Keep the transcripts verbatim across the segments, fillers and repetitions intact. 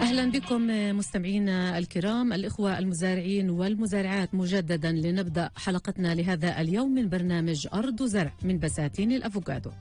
أهلا بكم مستمعينا الكرام، الإخوة المزارعين والمزارعات، مجددا لنبدأ حلقتنا لهذا اليوم من برنامج أرض زرع من بساتين الأفوكادو.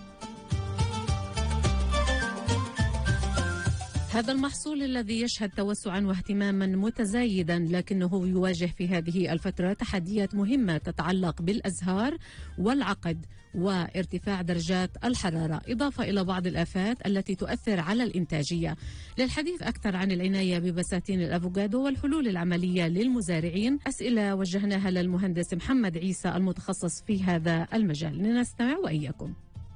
هذا المحصول الذي يشهد توسعا واهتماما متزايدا، لكنه يواجه في هذه الفترة تحديات مهمة تتعلق بالأزهار والعقد وارتفاع درجات الحرارة، إضافة إلى بعض الآفات التي تؤثر على الإنتاجية. للحديث أكثر عن العناية ببساتين الأفوكادو والحلول العملية للمزارعين، أسئلة وجهناها للمهندس محمد عيسى المتخصص في هذا المجال. لنستمع وإياكم.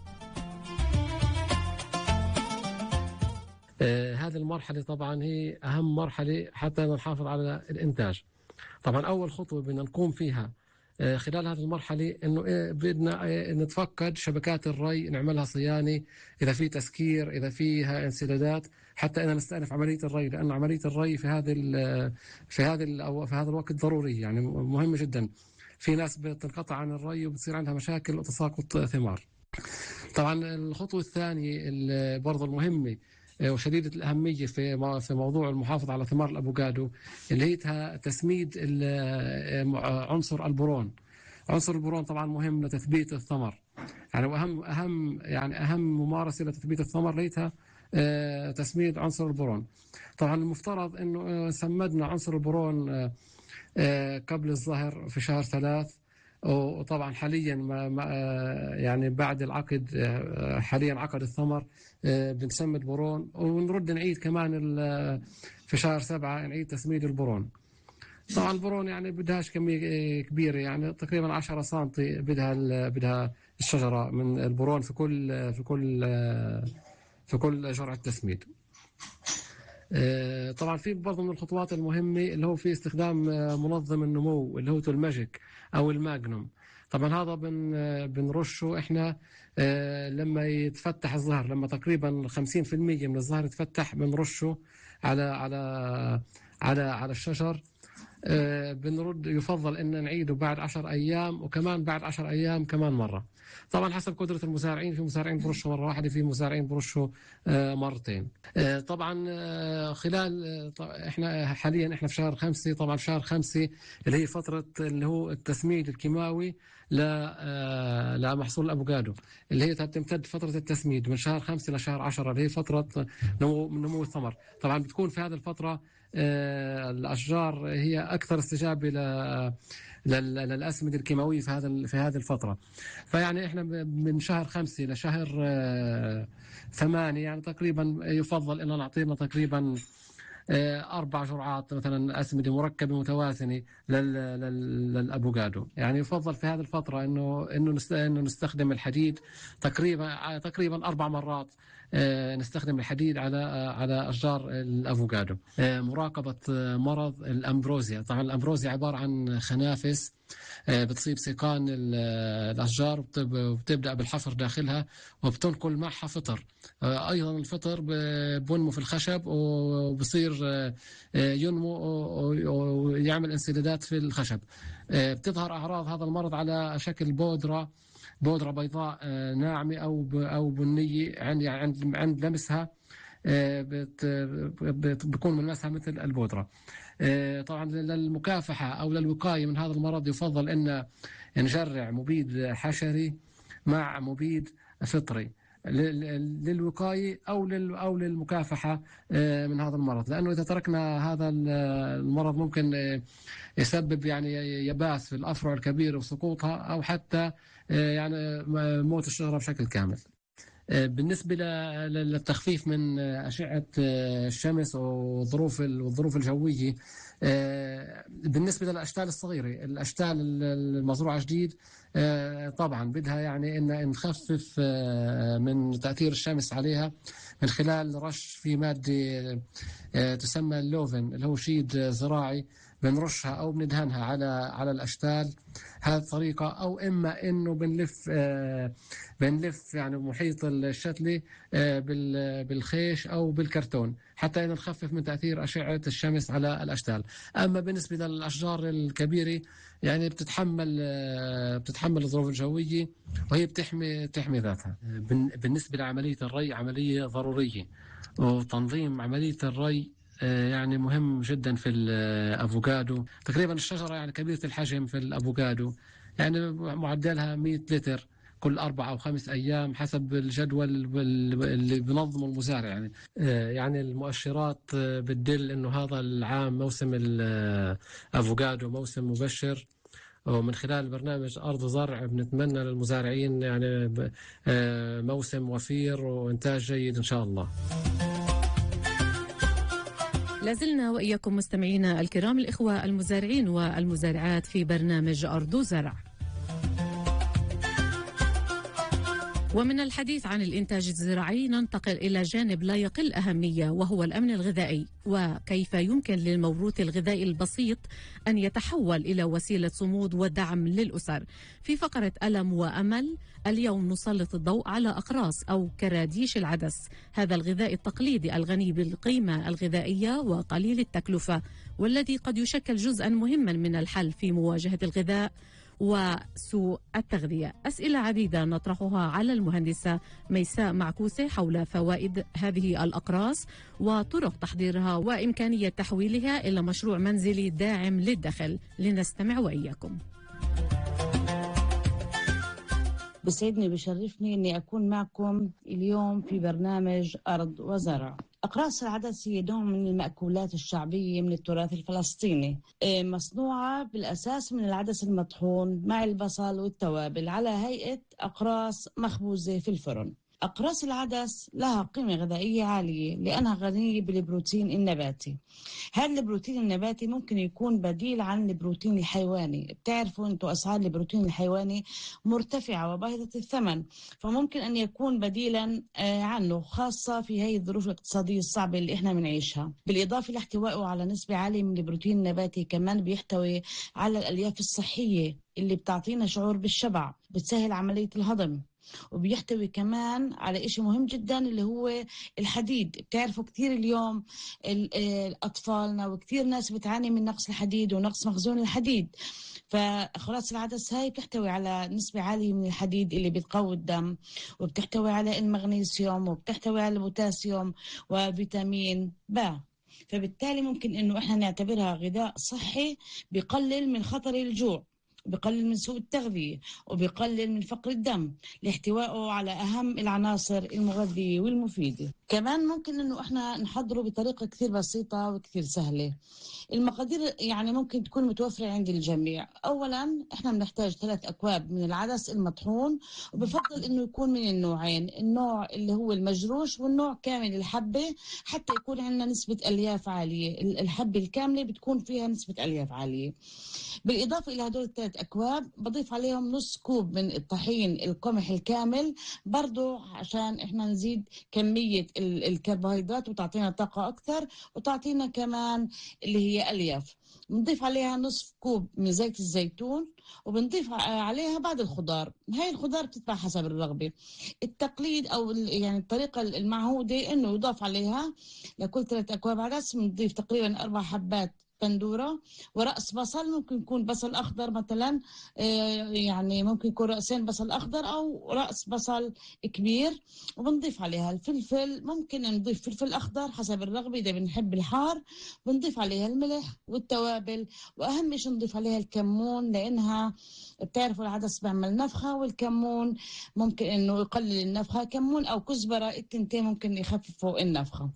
آه هذه المرحلة طبعا هي أهم مرحلة حتى نحافظ على الإنتاج. طبعا أول خطوة بدنا نقوم فيها آه خلال هذه المرحلة إنه إيه بدنا إيه نتفقد شبكات الري، نعملها صيانة إذا في تسكير، إذا فيها انسدادات، حتى إن نستأنف عملية الري، لأن عملية الري في هذه في هذه أو في هذا الوقت ضرورية، يعني مهمة جدا. في ناس بتنقطع عن الري وبتصير عندها مشاكل وتساقط ثمار. طبعا الخطوة الثانية برضو المهمة وشديدة الأهمية في في موضوع المحافظة على ثمار الأفوكادو اللي هي تسميد عنصر البورون. عنصر البورون طبعا مهم لتثبيت الثمر، يعني وأهم أهم يعني أهم ممارسة لتثبيت الثمر ليتها تسميد عنصر البورون. طبعا المفترض إنه سمدنا عنصر البورون قبل الظهر في شهر ثلاث، وطبعا حاليا ما يعني بعد العقد، حاليا عقد الثمر بنسمد بورون، ونرد نعيد كمان في شهر سبعة نعيد تسميد البورون. طبعا البورون يعني بدهاش كمية كبيرة، يعني تقريبا عشرة سنتي بدها بدها الشجرة من البورون في كل في كل في كل جرعة تسميد. طبعا في برضه من الخطوات المهمة اللي هو في استخدام منظم النمو اللي هو تولماجيك أو الماجنوم. طبعا هذا بن بنرشه احنا لما يتفتح الزهر، لما تقريبا خمسين بالمئة من الزهر يتفتح بنرشه على على على على الشجر. بنرد يفضل ان نعيده بعد عشر ايام، وكمان بعد عشر ايام كمان مره، طبعا حسب قدره المزارعين. في مزارعين برشوا مره واحده، في مزارعين برشوا مرتين. طبعا خلال احنا حاليا احنا في شهر خمسة، طبعا شهر خمسة اللي هي فتره اللي هو التسميد الكيماوي لمحصول الافوكادو، اللي هي تمتد فتره التسميد من شهر خمسة لشهر عشرة، اللي هي فتره نمو نمو الثمر. طبعا بتكون في هذه الفتره الاشجار هي اكثر استجابه للاسمده الكيماويه في هذا في هذه الفتره. فيعني احنا من شهر خمسة لشهر ثمانية يعني تقريبا يفضل ان نعطينا تقريبا أربع جرعات مثلا أسمدة مركبة متوازنة للأفوكادو. يعني يفضل في هذه الفترة إنه إنه إنه نستخدم الحديد تقريبا تقريبا أربع مرات، نستخدم الحديد على على أشجار الأفوكادو. مراقبة مرض الأمبروزيا. طبعا الأمبروزيا عبارة عن خنافس بتصيب سيقان الأشجار وبتبدأ بالحفر داخلها وبتنقل معها فطر. أيضا الفطر بنمو في الخشب وبصير ينمو ويعمل انسدادات في الخشب. بتظهر أعراض هذا المرض على شكل بودرة بودرة بيضاء ناعمة أو أو بنية، عند عند عند لمسها بيكون ملمسها مثل البودرة. طبعا للمكافحة أو للوقاية من هذا المرض يفضل أن نجرع مبيد حشري مع مبيد فطري للوقاية أو أو للمكافحة من هذا المرض، لأنه إذا تركنا هذا المرض ممكن يسبب يعني يباس في الأفرع الكبيرة وسقوطها، أو حتى يعني موت الشجرة بشكل كامل. بالنسبة للتخفيف من أشعة الشمس والظروف والظروف الجوية، بالنسبة للأشتال الصغيرة، الأشتال المزروعة جديد طبعا بدها يعني إن نخفف من تأثير الشمس عليها من خلال رش في مادة تسمى اللوفن اللي هو شيد زراعي، بنرشها أو بندهنها على على الأشتال هذه الطريقة، أو إما إنه بنلف بنلف يعني محيط الشتلة بالخيش أو بالكرتون حتى إن نخفف من تأثير أشعة الشمس على الأشتال. أما بالنسبة للأشجار الكبيرة يعني بتتحمل بتتحمل الظروف الجوية وهي بتحمي بتحمي ذاتها. بالنسبة لعملية الري عملية ضرورية، وتنظيم عملية الري يعني مهم جدا في الأفوكادو. تقريبا الشجرة يعني كبيرة الحجم في الأفوكادو، يعني معدلها مئة لتر كل أربع أو خمس أيام حسب الجدول اللي بنظمه المزارع. يعني يعني المؤشرات بتدل إنه هذا العام موسم الأفوكادو موسم مبشر. ومن خلال برنامج أرض زرع بنتمنى للمزارعين يعني موسم وفير وإنتاج جيد إن شاء الله. لازلنا وإياكم مستمعينا الكرام الإخوة المزارعين والمزارعات في برنامج أرض زرع. ومن الحديث عن الإنتاج الزراعي ننتقل إلى جانب لا يقل أهمية، وهو الأمن الغذائي، وكيف يمكن للموروث الغذائي البسيط أن يتحول إلى وسيلة صمود ودعم للأسر. في فقرة ألم وأمل اليوم نسلط الضوء على أقراص أو كراديش العدس، هذا الغذاء التقليدي الغني بالقيمة الغذائية وقليل التكلفة، والذي قد يشكل جزءا مهما من الحل في مواجهة الغذاء وسوء التغذية. أسئلة عديدة نطرحها على المهندسة ميساء معكوسة حول فوائد هذه الأقراص وطرق تحضيرها وإمكانية تحويلها إلى مشروع منزلي داعم للدخل. لنستمع وإياكم. بسعدني بشرفني أني أكون معكم اليوم في برنامج أرض وزرع. أقراص العدس هي نوع من المأكولات الشعبية من التراث الفلسطيني، مصنوعة بالأساس من العدس المطحون مع البصل والتوابل على هيئة أقراص مخبوزة في الفرن. أقراص العدس لها قيمة غذائية عالية لأنها غنية بالبروتين النباتي. هذا البروتين النباتي ممكن يكون بديل عن البروتين الحيواني. بتعرفوا أنتوا أسعار البروتين الحيواني مرتفعة وباهظة الثمن، فممكن أن يكون بديلا عنه، خاصة في هذه الظروف الاقتصادية الصعبة اللي إحنا بنعيشها. بالإضافة لاحتوائه على نسبة عالية من البروتين النباتي، كمان بيحتوي على الألياف الصحية اللي بتعطينا شعور بالشبع، بتسهل عملية الهضم، وبيحتوي كمان على إشي مهم جدا اللي هو الحديد. بتعرفوا كتير اليوم الأطفالنا وكتير ناس بتعاني من نقص الحديد ونقص مخزون الحديد، فأقراص العدس هاي بتحتوي على نسبة عالية من الحديد اللي بتقوي الدم، وبتحتوي على المغنيسيوم، وبتحتوي على البوتاسيوم وفيتامين ب. فبالتالي ممكن إنه إحنا نعتبرها غذاء صحي بيقلل من خطر الجوع، بيقلل من سوء التغذية، وبيقلل من فقر الدم لاحتوائه على أهم العناصر المغذية والمفيدة. كمان ممكن إنه إحنا نحضره بطريقة كثير بسيطة وكثير سهلة. المقادير يعني ممكن تكون متوفرة عند الجميع. أولا إحنا بنحتاج ثلاث أكواب من العدس المطحون، وبفضل إنه يكون من النوعين، النوع اللي هو المجروش والنوع كامل الحبة، حتى يكون عندنا نسبة ألياف عالية. الحبة الكاملة بتكون فيها نسبة ألياف عالية. بالإضافة إلى هدول الثلاث أكواب بضيف عليهم نص كوب من الطحين القمح الكامل، برضو عشان إحنا نزيد كمية الكربوهيدرات وتعطينا طاقة أكثر، وتعطينا كمان اللي هي ألياف. بنضيف عليها نصف كوب من زيت الزيتون، وبنضيف عليها بعض الخضار. هاي الخضار بتتبع حسب الرغبة. التقليد أو يعني الطريقة المعهودة إنه يضاف عليها لكل ثلاث أكواب عدس بنضيف تقريبا أربع حبات بندورة ورأس بصل، ممكن يكون بصل أخضر مثلا، يعني ممكن يكون رأسين بصل أخضر أو رأس بصل كبير. وبنضيف عليها الفلفل، ممكن نضيف فلفل أخضر حسب الرغبة إذا بنحب الحار. بنضيف عليها الملح والتوابل، وأهم شيء نضيف عليها الكمون، لأنها بتعرفوا العدس بيعمل نفخة، والكمون ممكن إنه يقلل النفخة. كمون أو كزبرة التنتين ممكن يخففوا النفخة.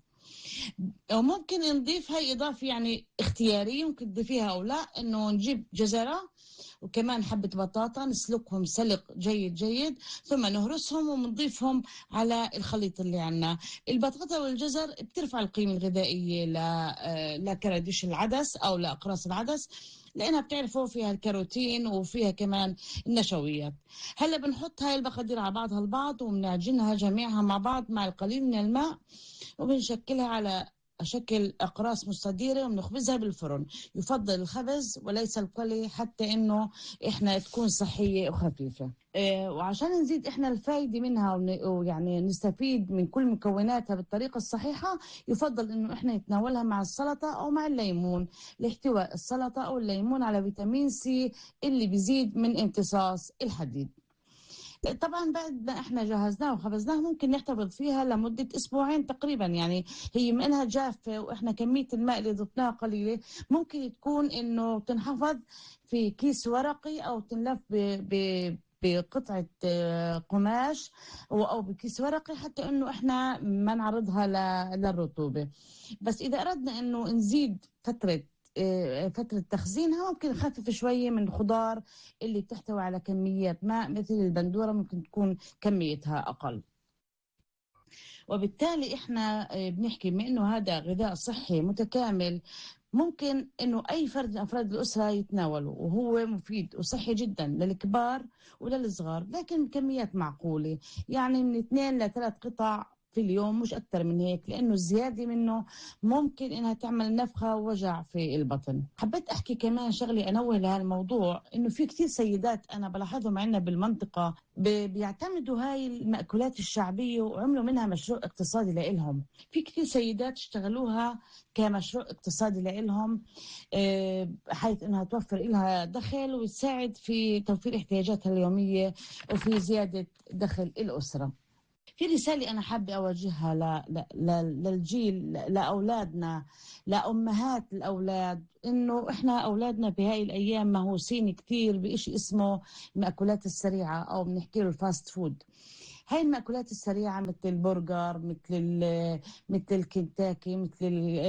وممكن نضيف هاي إضافة يعني اختيارية، ممكن تضيفيها أو لا، إنه نجيب جزرة وكمان حبة بطاطا نسلقهم سلق جيد جيد، ثم نهرسهم ونضيفهم على الخليط اللي عنا. البطاطا والجزر بترفع القيمة الغذائية لكراديش العدس أو لأقراص العدس، لأنها بتعرفوا فيها الكاروتين وفيها كمان النشويات. هلا بنحط هاي المقادير على بعضها البعض وبنعجنها جميعها مع بعض مع القليل من الماء، وبنشكلها على شكل أقراص مستديرة وبنخبزها بالفرن. يفضل الخبز وليس القلي حتى إنه إحنا تكون صحية وخفيفة. إيه، وعشان نزيد إحنا الفايدة منها ويعني نستفيد من كل مكوناتها بالطريقة الصحيحة، يفضل إنه إحنا نتناولها مع السلطة أو مع الليمون، لاحتواء السلطة أو الليمون على فيتامين سي اللي بيزيد من امتصاص الحديد. طبعا بعد ما احنا جهزناها وخبزناها ممكن نحتفظ فيها لمدة اسبوعين تقريبا. يعني هي من انها جافة واحنا كمية الماء اللي ضفناها قليلة، ممكن تكون انه تنحفظ في كيس ورقي او تنلف ب, ب بقطعة قماش أو بكيس ورقي، حتى إنه إحنا ما نعرضها للرطوبة. بس إذا أردنا إنه نزيد فترة فترة تخزينها، ممكن نخفف شوية من الخضار اللي بتحتوي على كميات ماء مثل البندورة، ممكن تكون كميتها أقل. وبالتالي إحنا بنحكي من إنه هذا غذاء صحي متكامل، ممكن إنه أي فرد من أفراد الأسرة يتناوله، وهو مفيد وصحي جدا للكبار وللصغار، لكن بكميات معقولة، يعني من اثنين لثلاث قطع في اليوم، مش أكتر من هيك، لأنه الزيادة منه ممكن إنها تعمل نفخة ووجع في البطن. حبيت أحكي كمان شغلي أنوه لهالموضوع، إنه في كتير سيدات أنا بلاحظهم عنا بالمنطقة بيعتمدوا هاي المأكولات الشعبية وعملوا منها مشروع اقتصادي لإلهم. في كتير سيدات اشتغلوها كمشروع اقتصادي لإلهم، حيث إنها توفر لها دخل وتساعد في توفير احتياجاتها اليومية وفي زيادة دخل الأسرة. في رسالة أنا حابة أوجهها ل... ل... للجيل، لأولادنا، لأمهات الأولاد، إنه إحنا أولادنا بهاي الأيام مهووسين كتير بإشي اسمه المأكولات السريعة، أو بنحكي له الفاست فود. هاي المأكولات السريعة مثل البرجر، مثل مثل الكنتاكي، مثل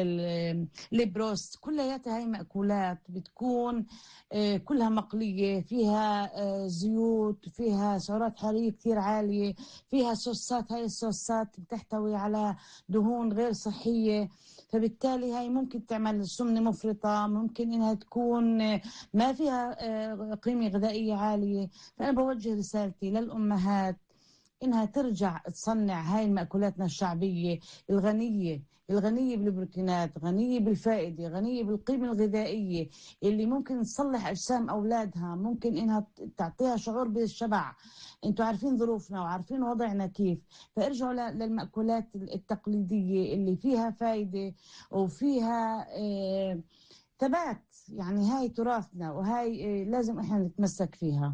البروست، كلها هاي مأكولات بتكون كلها مقلية، فيها زيوت، فيها سعرات حرارية كتير عالية، فيها صوصات، هاي الصوصات بتحتوي على دهون غير صحية، فبالتالي هاي ممكن تعمل سمنة مفرطة، ممكن إنها تكون ما فيها قيمة غذائية عالية. فأنا بوجه رسالتي للأمهات إنها ترجع تصنع هاي المأكولاتنا الشعبية الغنية، الغنية بالبروتينات، غنية بالفائدة، غنية بالقيمة الغذائية، اللي ممكن تصلح أجسام أولادها، ممكن إنها تعطيها شعور بالشبع. انتوا عارفين ظروفنا وعارفين وضعنا كيف، فارجعوا للمأكولات التقليدية اللي فيها فائدة وفيها اه ثبات. يعني هاي تراثنا، وهاي اه لازم احنا نتمسك فيها.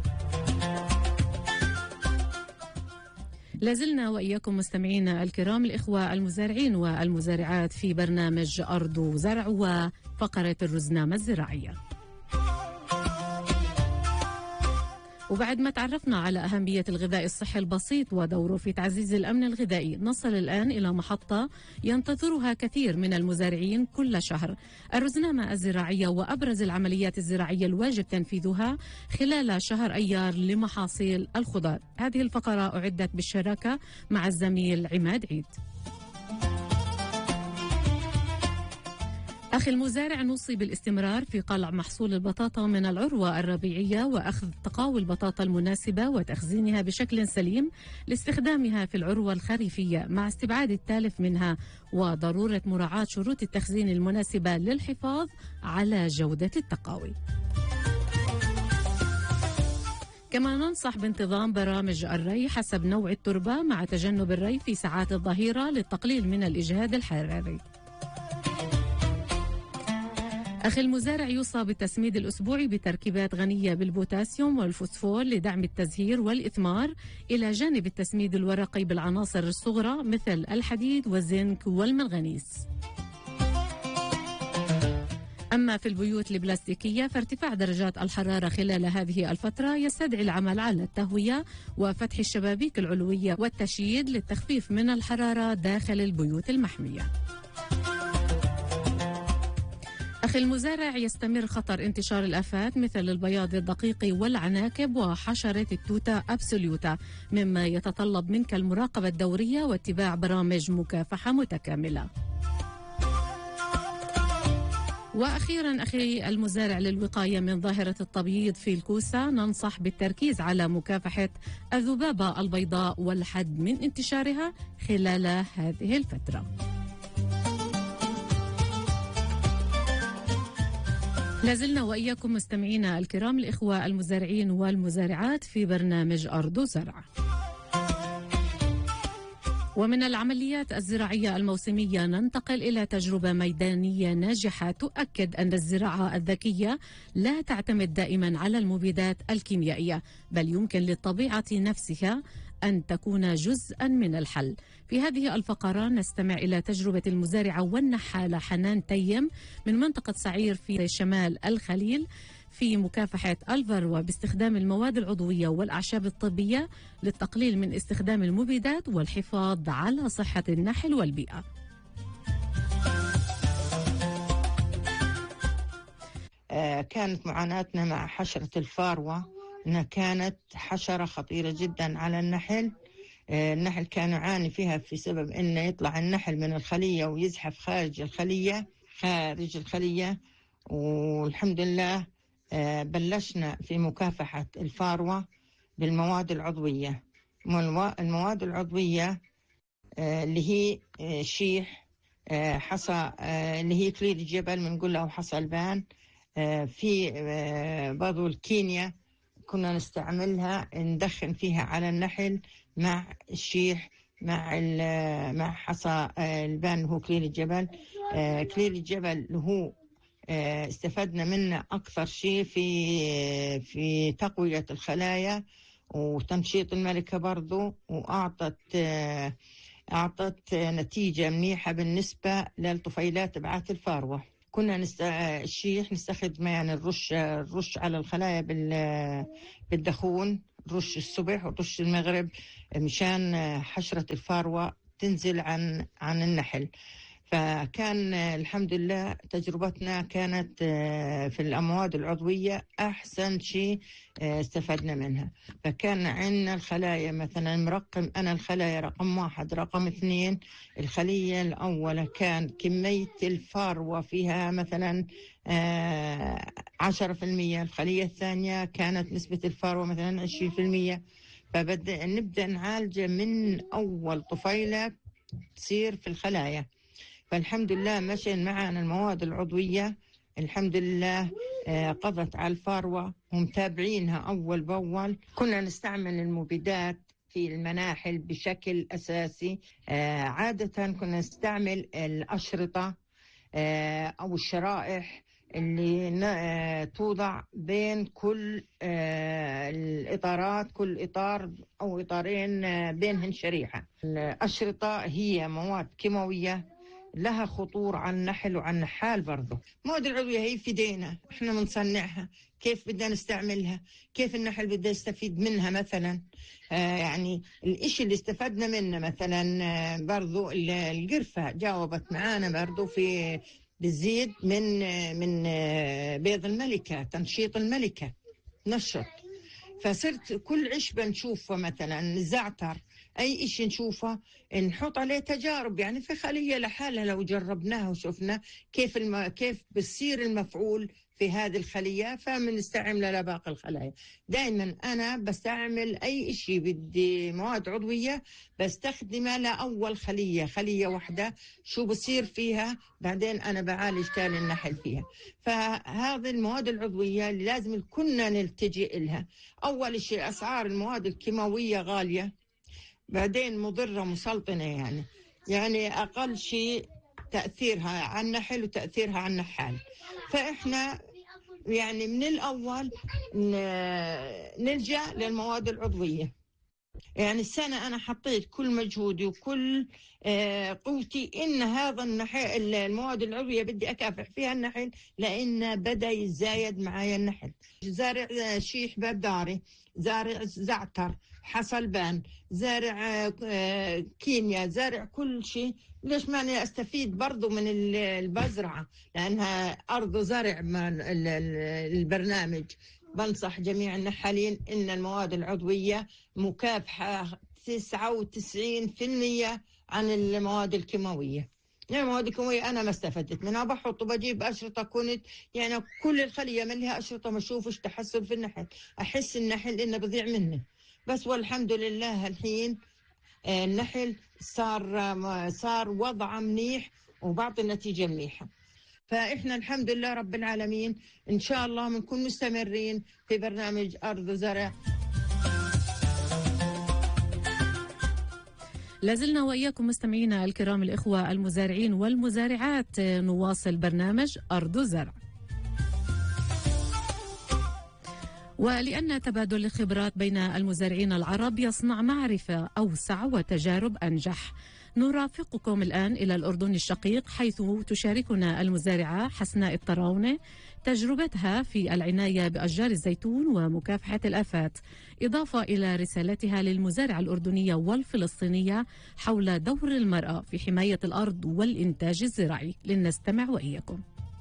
لازلنا وإياكم مستمعينا الكرام الإخوة المزارعين والمزارعات في برنامج أرض وزرع وفقرة الرزنامة الزراعية. وبعد ما تعرفنا على أهمية الغذاء الصحي البسيط ودوره في تعزيز الأمن الغذائي، نصل الآن إلى محطة ينتظرها كثير من المزارعين كل شهر، الرزنامة الزراعية وأبرز العمليات الزراعية الواجب تنفيذها خلال شهر أيار لمحاصيل الخضار. هذه الفقرة أعدت بالشراكة مع الزميل عماد عيد. أخي المزارع، نوصي بالاستمرار في قلع محصول البطاطا من العروة الربيعية وأخذ تقاوي البطاطا المناسبة وتخزينها بشكل سليم لاستخدامها في العروة الخريفية مع استبعاد التالف منها، وضرورة مراعاة شروط التخزين المناسبة للحفاظ على جودة التقاوي. كما ننصح بانتظام برامج الري حسب نوع التربة مع تجنب الري في ساعات الظهيرة للتقليل من الإجهاد الحراري. أخي المزارع، يوصى بالتسميد الأسبوعي بتركيبات غنية بالبوتاسيوم والفوسفور لدعم التزهير والإثمار، إلى جانب التسميد الورقي بالعناصر الصغرى مثل الحديد والزنك والمنغنيس. أما في البيوت البلاستيكية فارتفاع درجات الحرارة خلال هذه الفترة يستدعي العمل على التهوية وفتح الشبابيك العلوية والتشييد للتخفيف من الحرارة داخل البيوت المحمية. أخي المزارع، يستمر خطر انتشار الآفات مثل البياض الدقيق والعناكب وحشرة التوتا أبسوليوتا، مما يتطلب منك المراقبة الدورية واتباع برامج مكافحة متكاملة. وأخيرا أخي المزارع، للوقاية من ظاهرة التبييض في الكوسة ننصح بالتركيز على مكافحة الذبابة البيضاء والحد من انتشارها خلال هذه الفترة. لازلنا وإياكم مستمعينا الكرام الإخوة المزارعين والمزارعات في برنامج أرض وزرع. ومن العمليات الزراعية الموسمية ننتقل إلى تجربة ميدانية ناجحة تؤكد أن الزراعة الذكية لا تعتمد دائما على المبيدات الكيميائية، بل يمكن للطبيعة نفسها أن تكون جزءا من الحل. في هذه الفقرة نستمع إلى تجربة المزارعة والنحالة حنان تيم من منطقة سعير في شمال الخليل في مكافحة الفروة باستخدام المواد العضوية والأعشاب الطبية للتقليل من استخدام المبيدات والحفاظ على صحة النحل والبيئة. كانت معاناتنا مع حشرة الفاروة أنها كانت حشرة خطيرة جدا على النحل. النحل كان يعاني فيها في سبب أنه يطلع النحل من الخلية ويزحف خارج الخلية خارج الخلية والحمد لله بلشنا في مكافحة الفاروة بالمواد العضوية. المواد العضوية اللي هي شيح، حصى اللي هي كليد الجبل بنقول له حصى البان، في برضو الكينيا كنا نستعملها ندخن فيها على النحل مع الشيح مع مع حصى البان اللي هو كليد الجبل. كليد الجبل اللي هو استفدنا منه أكثر شيء في في تقوية الخلايا وتنشيط الملكة برضو، وأعطت أعطت نتيجة منيحة بالنسبة للطفيلات بعات الفاروة. كنا نست... الشيح نستخدمه يعني الرش الرش على الخلايا بال... بالدخون، رش الصبح ورش المغرب مشان حشرة الفاروة تنزل عن عن النحل. فكان الحمد لله تجربتنا كانت في الأمواد العضوية أحسن شيء استفدنا منها. فكان عندنا الخلايا مثلا مرقم أنا الخلايا رقم واحد رقم اثنين. الخلية الأولى كان كمية الفاروة فيها مثلا عشرة في المية، الخلية الثانية كانت نسبة الفاروة مثلا عشرين في المية. فبدأ نبدأ نعالجه من أول طفيلة تصير في الخلايا. فالحمد لله مشي معنا المواد العضوية الحمد لله قضت على الفاروة ومتابعينها أول بأول. كنا نستعمل المبيدات في المناحل بشكل أساسي. عادة كنا نستعمل الأشرطة أو الشرائح اللي توضع بين كل الإطارات، كل إطار أو إطارين بينهن شريحة. الأشرطة هي مواد كيماوية لها خطور على النحل وعلى النحال برضه. المواد العضوية هي في ايدينا، احنا بنصنعها، كيف بدنا نستعملها، كيف النحل بده يستفيد منها مثلا. آه يعني الاشي اللي استفدنا منه مثلا آه برضه القرفة جاوبت معانا برضه في بتزيد من آه من آه بيض الملكة، تنشيط الملكة نشط. فصرت كل عشبة نشوفها مثلا الزعتر أي إشي نشوفه نحط عليه تجارب، يعني في خلية لحالها لو جربناها وشفنا كيف الم... كيف بصير المفعول في هذه الخلية فبنستعمله لباقي الخلايا. دائما أنا بستعمل أي إشي بدي مواد عضوية بستخدمها لأول خلية خلية واحدة شو بصير فيها، بعدين أنا بعالج تالي النحل فيها. فهذه المواد العضوية اللي لازم كنا نلتجئ لها. أول شيء أسعار المواد الكيماوية غالية، بعدين مضرة مسلطنة، يعني يعني أقل شيء تأثيرها على النحل وتأثيرها على النحال. فإحنا يعني من الأول نلجأ للمواد العضوية. يعني السنة أنا حطيت كل مجهودي وكل قوتي إن هذا النحل المواد العضوية بدي أكافح فيها النحل، لأن بدأ يزايد معايا النحل. زارع شيح بابداري، زارع زعتر، حصل بان، زارع كينيا، زارع كل شيء. ليش ما أنا أستفيد برضو من البزرعة لأنها أرض زرع. البرنامج بنصح جميع النحالين إن المواد العضوية مكافحة تسعة وتسعين بالمئة عن المواد الكيماوية. يعني المواد الكيماوية أنا ما استفدت منها، بحط وبجيب أشرطة كنت يعني كل الخلية من لها أشرطة ما أشوفش تحسن في النحل، أحس النحل إنه بضيع مني بس. والحمد لله الحين النحل صار صار وضعه منيح وبعطي نتيجة منيحة. فإحنا الحمد لله رب العالمين إن شاء الله بنكون مستمرين في برنامج أرض وزرع. لازلنا وإياكم مستمعينا الكرام الإخوة المزارعين والمزارعات، نواصل برنامج أرض زرع. ولأن تبادل الخبرات بين المزارعين العرب يصنع معرفة أوسع وتجارب أنجح، نرافقكم الآن إلى الأردن الشقيق، حيث تشاركنا المزارعة حسناء الطراونة تجربتها في العناية بأشجار الزيتون ومكافحة الآفات، إضافة إلى رسالتها للمزارعة الأردنية والفلسطينية حول دور المرأة في حماية الأرض والإنتاج الزراعي. لنستمع وإياكم.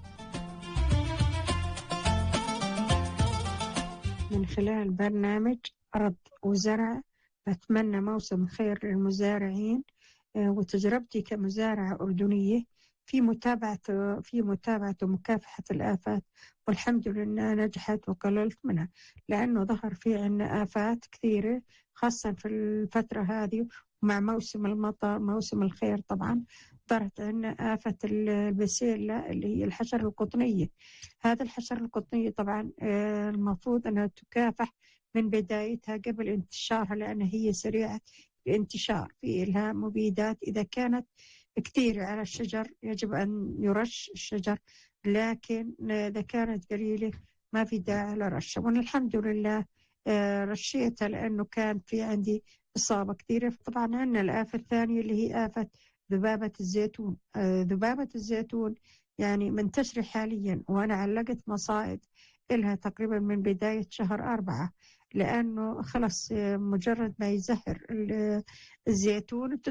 من خلال برنامج أرض وزرع بتمنى موسم خير للمزارعين، وتجربتي كمزارعة أردنية في متابعة في متابعة ومكافحة الآفات، والحمد لله نجحت وقللت منها، لأنه ظهر في عنا آفات كثيرة خاصة في الفترة هذه ومع موسم المطر موسم الخير. طبعا ظهرت عنا آفة البسيلة اللي هي الحشرة القطنية. هذا الحشرة القطنية طبعا المفروض أنها تكافح من بدايتها قبل انتشارها، لأن هي سريعة الانتشار، في لها مبيدات إذا كانت كثيرة على الشجر يجب أن يرش الشجر، لكن إذا كانت قليلة ما في داعي لرشها. وأنا الحمد لله رشيتها لأنه كان في عندي إصابة كثيرة. طبعا عندنا الآفة الثانية اللي هي آفة ذبابة الزيتون. ذبابة الزيتون يعني منتشرة حاليا، وأنا علقت مصائد إلها تقريبا من بداية شهر أربعة، لأنه خلص مجرد ما يزهر الزيتون